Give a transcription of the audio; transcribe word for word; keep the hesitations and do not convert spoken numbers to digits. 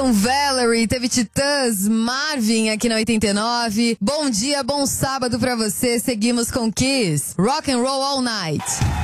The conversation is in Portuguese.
Clayton, Valerie, teve Titãs, Marvin aqui na oitenta e nove. Bom dia, bom sábado pra você. Seguimos com Kiss. Rock and Roll All Night.